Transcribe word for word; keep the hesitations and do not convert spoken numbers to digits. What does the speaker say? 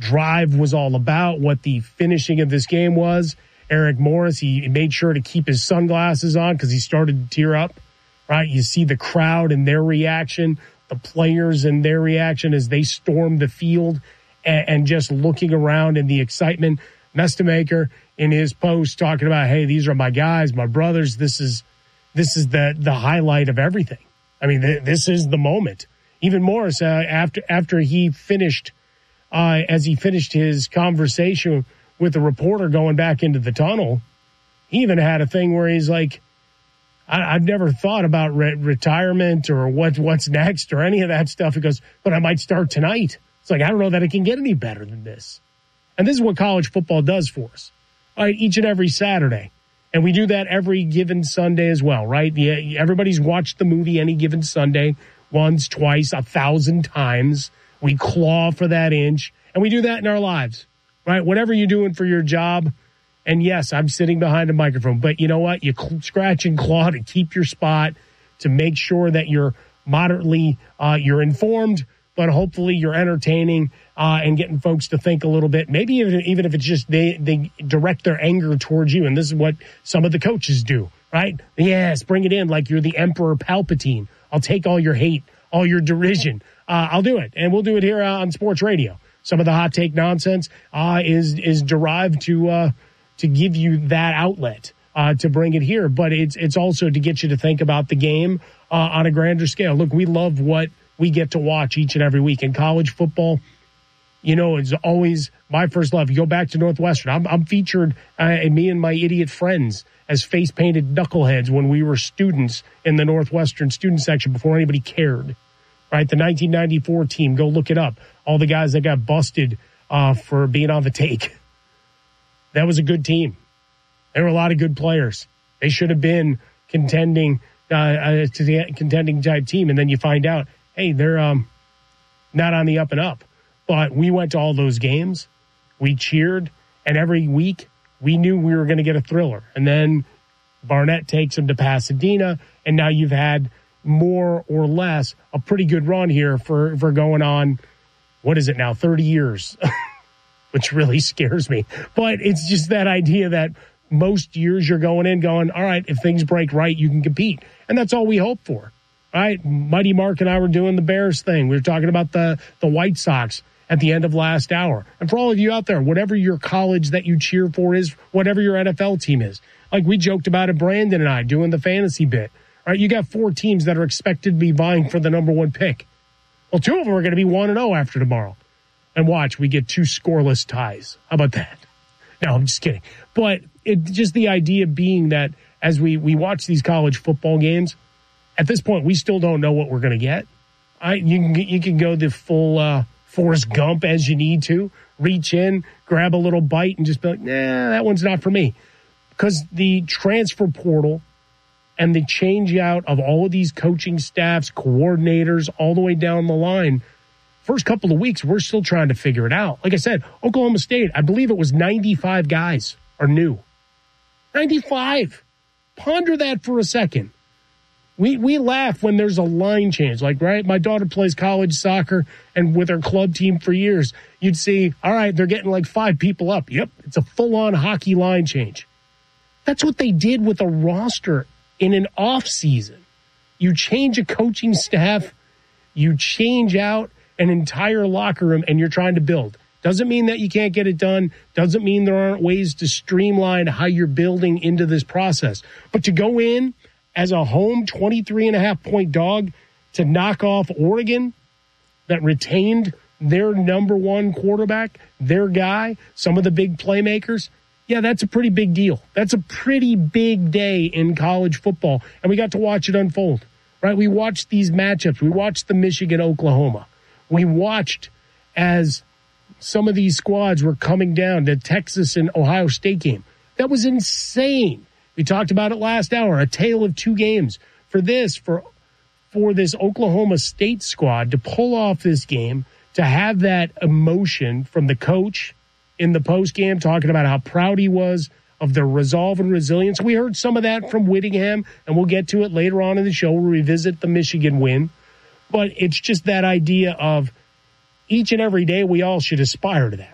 drive was all about, what the finishing of this game was. Eric Morris, he made sure to keep his sunglasses on because he started to tear up, right? You see the crowd and their reaction, the players and their reaction as they stormed the field, and, and just looking around and the excitement. Mestemaker in his post talking about, hey, these are my guys, my brothers. This is this is the the highlight of everything. I mean, th- this is the moment. Even Morris, uh, after after he finished, uh, as he finished his conversation with the reporter going back into the tunnel, he even had a thing where he's like, I- I've never thought about re- retirement or what what's next or any of that stuff. He goes, but I might start tonight. It's like, I don't know that it can get any better than this. And this is what college football does for us, all right, each and every Saturday. And we do that every given Sunday as well, right? Yeah, everybody's watched the movie Any Given Sunday once, twice, a thousand times. We claw for that inch, and we do that in our lives, right? Whatever you're doing for your job, and yes, I'm sitting behind a microphone, but you know what? You cl- scratch and claw to keep your spot, to make sure that you're moderately, uh, you're informed, but hopefully you're entertaining uh, and getting folks to think a little bit. Maybe even, even if it's just they, they direct their anger towards you, and this is what some of the coaches do, right? Yes, bring it in like you're the Emperor Palpatine. I'll take all your hate, all your derision. Uh, I'll do it, and we'll do it here uh, on Sports Radio. Some of the hot take nonsense uh, is is derived to uh, to give you that outlet uh, to bring it here, but it's it's also to get you to think about the game uh, on a grander scale. Look, we love what we get to watch each and every week. In college football, you know, it's always my first love. You go back to Northwestern. I'm, I'm featured, uh, and me and my idiot friends, as face-painted knuckleheads when we were students in the Northwestern student section before anybody cared, right? The nineteen ninety-four team, go look it up. All the guys that got busted uh, for being on the take. That was a good team. There were a lot of good players. They should have been contending uh, uh, to the contending type team, and then you find out, hey, they're um, not on the up and up. But we went to all those games. We cheered. And every week, we knew we were going to get a thriller. And then Barnett takes them to Pasadena. And now you've had more or less a pretty good run here for, for going on, what is it now, thirty years, which really scares me. But it's just that idea that most years you're going in going, all right, if things break right, you can compete. And that's all we hope for. All right, Mighty Mark and I were doing the Bears thing. We were talking about the, the White Sox at the end of last hour. And for all of you out there, whatever your college that you cheer for is, whatever your N F L team is, like we joked about it, Brandon and I, doing the fantasy bit. All right, you got four teams that are expected to be vying for the number one pick. Well, two of them are going to be one and oh after tomorrow. And watch, we get two scoreless ties. How about that? No, I'm just kidding. But it just the idea being that as we, we watch these college football games, at this point, we still don't know what we're going to get. I, you can you can go the full uh, Forrest Gump as you need to. Reach in, grab a little bite, and just be like, nah, that one's not for me. Because the transfer portal and the change out of all of these coaching staffs, coordinators, all the way down the line, first couple of weeks, we're still trying to figure it out. Like I said, Oklahoma State, I believe it was ninety-five guys are new. ninety-five. Ponder that for a second. We we laugh when there's a line change. Like, right, my daughter plays college soccer, and with her club team for years, you'd see, all right, they're getting like five people up. Yep, it's a full-on hockey line change. That's what they did with a roster in an off season. You change a coaching staff, you change out an entire locker room, and you're trying to build. Doesn't mean that you can't get it done. Doesn't mean there aren't ways to streamline how you're building into this process. But to go in as a home twenty-three and a half point dog to knock off Oregon that retained their number one quarterback, their guy, some of the big playmakers, yeah, that's a pretty big deal. That's a pretty big day in college football, and we got to watch it unfold, right? We watched these matchups. We watched the Michigan-Oklahoma. We watched as some of these squads were coming down, the Texas and Ohio State game. That was insane. We talked about it last hour, a tale of two games. For this, for for this Oklahoma State squad to pull off this game, to have that emotion from the coach in the postgame talking about how proud he was of their resolve and resilience. We heard some of that from Whittingham, and we'll get to it later on in the show. We'll revisit the Michigan win. But it's just that idea of each and every day we all should aspire to that.